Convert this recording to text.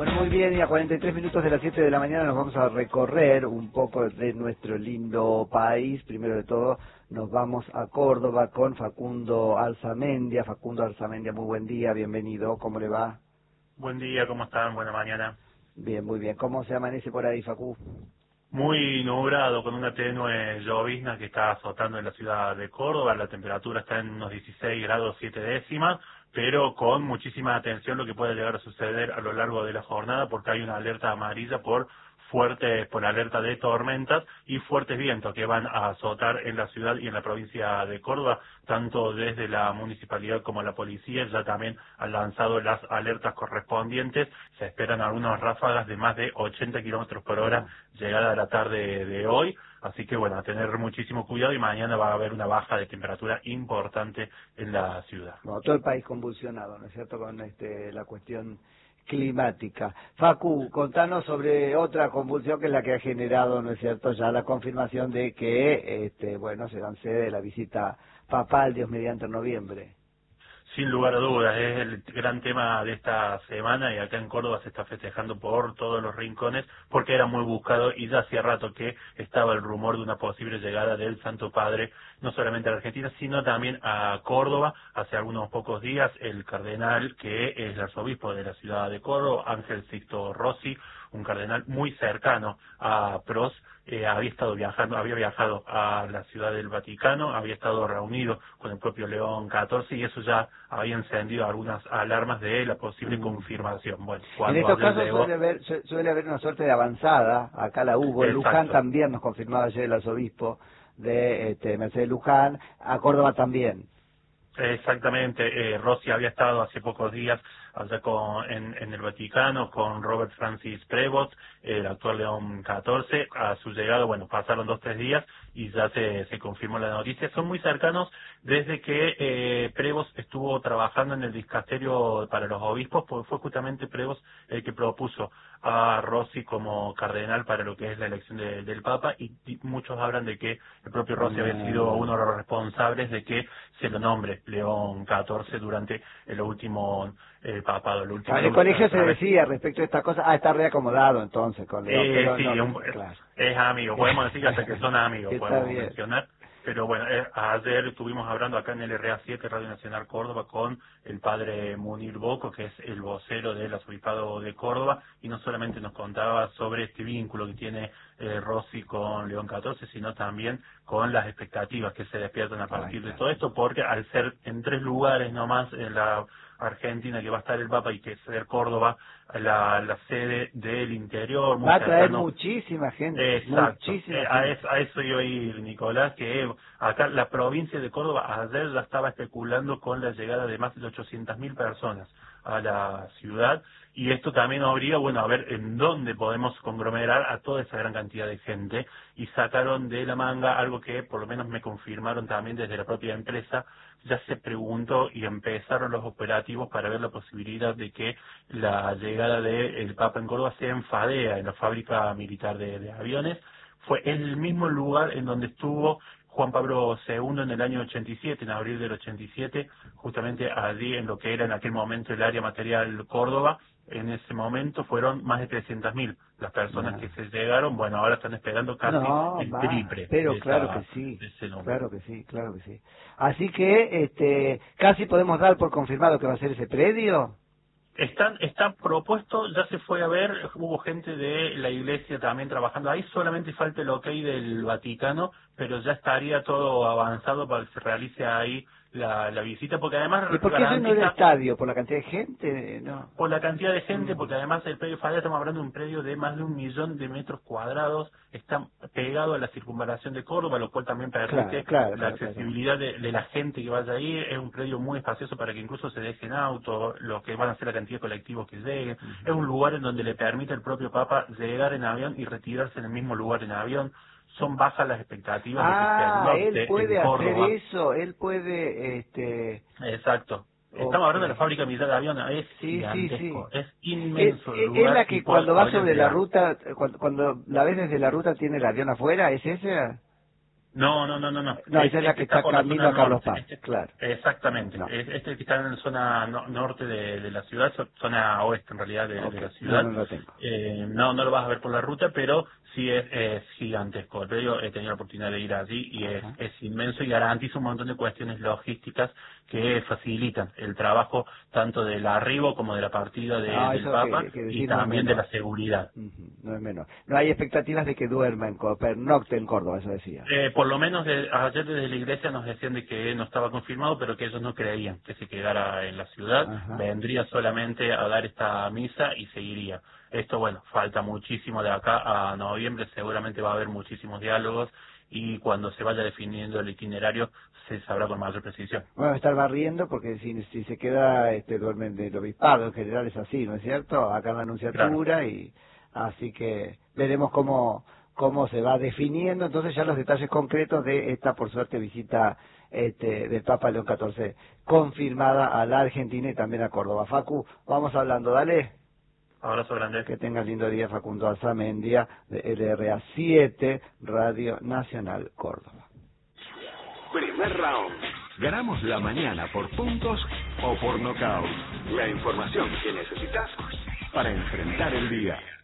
Bueno, muy bien, y a 43 minutos de las 7 de la mañana nos vamos a recorrer un poco de nuestro lindo país. Primero de todo, nos vamos a Córdoba con Facundo Alzamendia. Facundo Alzamendia, muy buen día, bienvenido, ¿cómo le va? Buen día, ¿cómo están? Buena mañana. Bien, muy bien. ¿Cómo se amanece por ahí, Facu? Muy nublado, con una tenue llovizna que está azotando en la ciudad de Córdoba. La temperatura está en unos 16 grados 7 décimas, pero con muchísima atención lo que puede llegar a suceder a lo largo de la jornada, porque hay una alerta amarilla por alerta de tormentas y fuertes vientos que van a azotar en la ciudad y en la provincia de Córdoba, tanto desde la municipalidad como la policía ya también han lanzado las alertas correspondientes. Se esperan algunas ráfagas de más de 80 kilómetros por hora llegada a la tarde de hoy, así que bueno, a tener muchísimo cuidado y mañana va a haber una baja de temperatura importante en la ciudad. Bueno, todo el país convulsionado, ¿no es cierto?, con la cuestión climática. Facu, contanos sobre otra convulsión que es la que ha generado, ¿no es cierto?, ya la confirmación de que, bueno, se dan sede de la visita papal, Dios mediante, en noviembre. Sin lugar a dudas, es el gran tema de esta semana y acá en Córdoba se está festejando por todos los rincones porque era muy buscado y ya hacía rato que estaba el rumor de una posible llegada del Santo Padre, no solamente a la Argentina, sino también a Córdoba. Hace algunos pocos días el cardenal, que es el arzobispo de la ciudad de Córdoba, Ángel Sixto Rossi, un cardenal muy cercano a Pros, había viajado a la Ciudad del Vaticano, había estado reunido con el propio León XIV y eso ya había encendido algunas alarmas de la posible confirmación. Bueno, En cuando estos ayer casos llegó, suele haber una suerte de avanzada, acá la hubo, en Luján exacto. también nos confirmaba ayer el arzobispo de Mercedes Luján, a Córdoba también. Exactamente, Rossi había estado hace pocos días allá en el Vaticano con Robert Francis Prevost, el actual León XIV. A su llegada, bueno, pasaron 2 o 3 días y ya se confirmó la noticia. Son muy cercanos desde que Prevost estuvo trabajando en el dicasterio para los obispos, porque fue justamente Prevost el que propuso a Rossi como cardenal para lo que es la elección del Papa, y muchos hablan de que el propio Rossi había sido uno de los responsables de que se lo nombre León XIV durante el último papado, En el colegio se decía respecto a esta cosa, está reacomodado entonces con León, pero sí, no, claro. es amigo, podemos decir que hasta que son amigos, Está podemos bien. mencionar. Pero bueno, ayer estuvimos hablando acá en el RA7, Radio Nacional Córdoba, con el padre Munir Boco, que es el vocero del arzobispado de Córdoba, y no solamente nos contaba sobre este vínculo que tiene Rossi con León XIV, sino también con las expectativas que se despiertan a partir de todo esto, porque al ser en 3 lugares nomás en la Argentina que va a estar el Papa y que ser Córdoba la sede del interior, muy Va a traer cercano. muchísima gente, Exacto, muchísima a gente. eso, a eso iba a ir, Nicolás, que acá la provincia de Córdoba ayer ya estaba especulando con la llegada de más de 800.000 personas a la ciudad, y esto también obliga, bueno, a ver en dónde podemos conglomerar a toda esa gran cantidad de gente, y sacaron de la manga algo que por lo menos me confirmaron también desde la propia empresa. Ya se preguntó y empezaron los operativos para ver la posibilidad de que la llegada del Papa en Córdoba sea en Fadea, en la fábrica militar de aviones. Fue en el mismo lugar en donde estuvo Juan Pablo II en el año 87, en abril del 87, justamente allí en lo que era en aquel momento el área material Córdoba. En ese momento fueron más de 300.000 las personas que se llegaron. Bueno, ahora están esperando casi No, el más, triple pero de claro que sí, de ese número. claro que sí, claro que sí. Así que, casi podemos dar por confirmado que va a ser ese predio. Está propuesto, ya se fue a ver, hubo gente de la iglesia también trabajando ahí, solamente falta el ok del Vaticano, pero ya estaría todo avanzado para que se realice ahí la visita, porque además ¿Y por qué eso no era garantiza estadio? ¿Por la cantidad de gente? No. por la cantidad de gente, porque además el predio Fadea, estamos hablando de un predio de más de 1 millón de metros cuadrados, está pegado a la circunvalación de Córdoba, lo cual también Claro, permite claro, la claro, claro. accesibilidad de la gente que vaya ahí. Es un predio muy espacioso para que incluso se dejen autos, lo que van a ser la cantidad de colectivos que lleguen. Es un lugar en donde le permite al propio Papa llegar en avión y retirarse en el mismo lugar en avión. Son bajas las expectativas de que Él pernocte en puede hacer Córdoba. eso, él puede, Exacto. Estamos ok. hablando de la fábrica militar de aviones, es Sí, sí, sí. gigantesco, es ¿Es, inmenso el es lugar la y que cuando va podría sobre la llegar. ruta, cuando la ves desde la ruta tiene el avión afuera? ¿Es esa? No. No, esa es la que está por la camino zona a Carlos norte. Paz, claro. Exactamente. No. Este que está en la zona norte de la ciudad, zona oeste en realidad de Okay. la No, ciudad. no lo tengo. No lo vas a ver por la ruta, pero sí es gigantesco. El predio, he tenido la oportunidad de ir allí y Ajá. es inmenso y garantiza un montón de cuestiones logísticas que facilitan el trabajo tanto del arribo como de la partida del Eso Papa que y decir no es también de menor. la seguridad. No es menor. No hay expectativas de que duerma en pernocte en Córdoba, eso decía. Por lo menos ayer desde la iglesia nos decían de que no estaba confirmado, pero que ellos no creían que se quedara en la ciudad, Ajá. vendría solamente a dar esta misa y seguiría. Esto, bueno, falta muchísimo de acá a noviembre, seguramente va a haber muchísimos diálogos y cuando se vaya definiendo el itinerario se sabrá con mayor precisión. Bueno, estar barriendo porque si se queda, duermen del obispado, en general es así, ¿no es cierto? Acá en la Claro. Anunciatura y así que veremos cómo se va definiendo entonces ya los detalles concretos de esta, por suerte, visita del Papa León XIV confirmada a la Argentina y también a Córdoba. Facu, vamos hablando, dale. Abrazo grande. Que tengas lindo día, Facundo Alzamendia, de LRA 7, Radio Nacional Córdoba. Primer round. Ganamos la mañana por puntos o por nocaut. La información que necesitas para enfrentar el día.